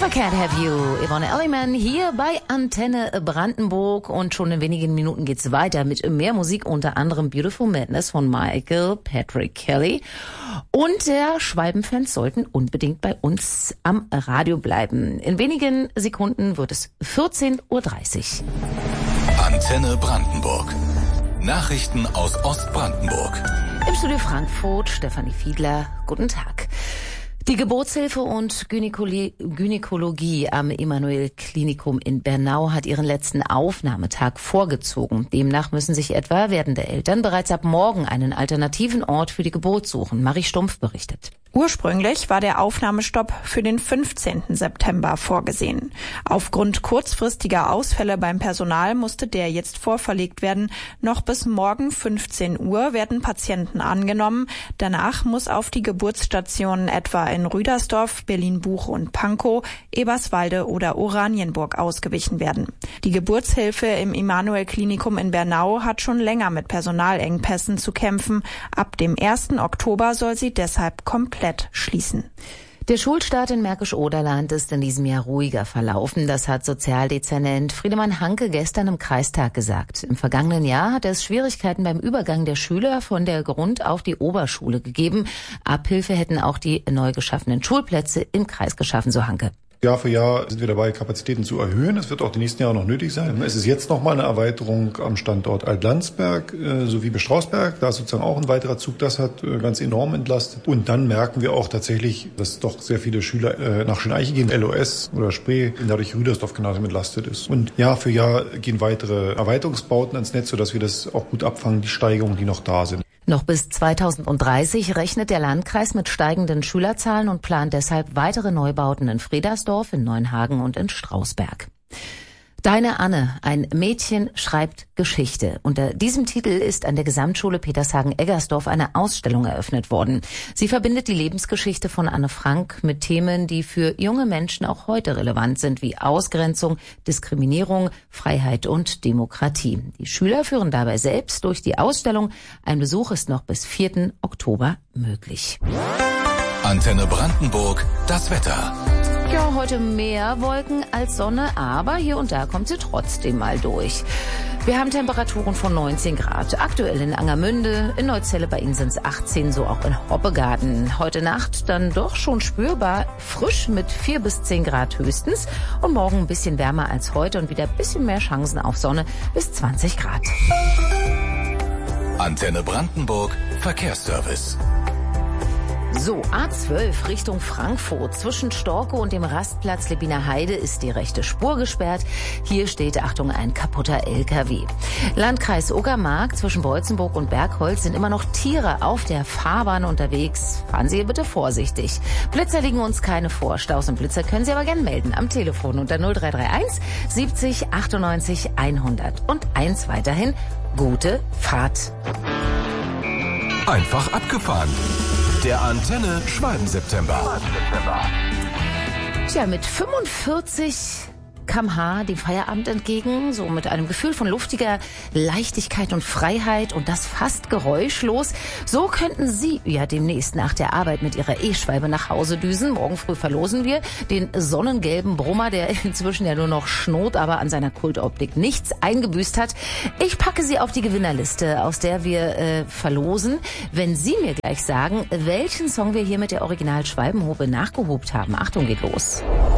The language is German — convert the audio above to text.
If I Can't Have You, Yvonne Elliman hier bei Antenne Brandenburg und schon in wenigen Minuten geht's weiter mit mehr Musik, unter anderem Beautiful Madness von Michael Patrick Kelly. Und der Schwalbenfans sollten unbedingt bei uns am Radio bleiben. In wenigen Sekunden wird es 14.30 Uhr. Antenne Brandenburg. Nachrichten aus Ostbrandenburg. Im Studio Frankfurt, Stefanie Fiedler, guten Tag. Die Geburtshilfe und Gynäkologie am Emanuel Klinikum in Bernau hat ihren letzten Aufnahmetag vorgezogen. Demnach müssen sich etwa werdende Eltern bereits ab morgen einen alternativen Ort für die Geburt suchen. Marie Stumpf berichtet. Ursprünglich war der Aufnahmestopp für den 15. September vorgesehen. Aufgrund kurzfristiger Ausfälle beim Personal musste der jetzt vorverlegt werden. Noch bis morgen 15 Uhr werden Patienten angenommen. Danach muss auf die Geburtsstationen etwa in Rüdersdorf, Berlin-Buch und Pankow, Eberswalde oder Oranienburg ausgewichen werden. Die Geburtshilfe im Emanuel Klinikum in Bernau hat schon länger mit Personalengpässen zu kämpfen. Ab dem 1. Oktober soll sie deshalb komplett schließen. Der Schulstart in Märkisch-Oderland ist in diesem Jahr ruhiger verlaufen. Das hat Sozialdezernent Friedemann Hanke gestern im Kreistag gesagt. Im vergangenen Jahr hat es Schwierigkeiten beim Übergang der Schüler von der Grund- auf die Oberschule gegeben. Abhilfe hätten auch die neu geschaffenen Schulplätze im Kreis geschaffen, so Hanke. Jahr für Jahr sind wir dabei, Kapazitäten zu erhöhen. Es wird auch die nächsten Jahre noch nötig sein. Es ist jetzt nochmal eine Erweiterung am Standort Altlandsberg sowie Bestrausberg. Da ist sozusagen auch ein weiterer Zug. Das hat ganz enorm entlastet. Und dann merken wir auch tatsächlich, dass doch sehr viele Schüler nach Schöneiche gehen, LOS oder Spree, dadurch Rüdersdorf-Gymnasium entlastet ist. Und Jahr für Jahr gehen weitere Erweiterungsbauten ans Netz, sodass wir das auch gut abfangen, die Steigerungen, die noch da sind. Noch bis 2030 rechnet der Landkreis mit steigenden Schülerzahlen und plant deshalb weitere Neubauten in Fredersdorf, in Neuenhagen und in Strausberg. Deine Anne, ein Mädchen schreibt Geschichte. Unter diesem Titel ist an der Gesamtschule Petershagen-Eggersdorf eine Ausstellung eröffnet worden. Sie verbindet die Lebensgeschichte von Anne Frank mit Themen, die für junge Menschen auch heute relevant sind, wie Ausgrenzung, Diskriminierung, Freiheit und Demokratie. Die Schüler führen dabei selbst durch die Ausstellung. Ein Besuch ist noch bis 4. Oktober möglich. Antenne Brandenburg, das Wetter. Ja, heute mehr Wolken als Sonne, aber hier und da kommt sie trotzdem mal durch. Wir haben Temperaturen von 19 Grad, aktuell in Angermünde, in Neuzelle bei Ihnen sind es 18, so auch in Hoppegarten. Heute Nacht dann doch schon spürbar frisch mit 4 bis 10 Grad höchstens und morgen ein bisschen wärmer als heute und wieder ein bisschen mehr Chancen auf Sonne bis 20 Grad. Antenne Brandenburg, Verkehrsservice. So, A12 Richtung Frankfurt. Zwischen Storkow und dem Rastplatz Leppiner Heide ist die rechte Spur gesperrt. Hier steht, Achtung, ein kaputter LKW. Landkreis Uckermark zwischen Beutzenburg und Bergholz sind immer noch Tiere auf der Fahrbahn unterwegs. Fahren Sie bitte vorsichtig. Blitzer liegen uns keine vor. Staus und Blitzer können Sie aber gerne melden am Telefon unter 0331 70 98 100. Und eins weiterhin, gute Fahrt. Einfach abgefahren. Der Antenne Schwalben-September. Tja, mit 45 km/h dem Feierabend entgegen, so mit einem Gefühl von luftiger Leichtigkeit und Freiheit und das fast geräuschlos. So könnten Sie ja demnächst nach der Arbeit mit Ihrer E-Schwalbe nach Hause düsen. Morgen früh verlosen wir den sonnengelben Brummer, der inzwischen ja nur noch schnurrt, aber an seiner Kultoptik nichts eingebüßt hat. Ich packe Sie auf die Gewinnerliste, aus der wir verlosen, wenn Sie mir gleich sagen, welchen Song wir hier mit der Original-Schwalbenhobe nachgehobt haben. Achtung, geht los.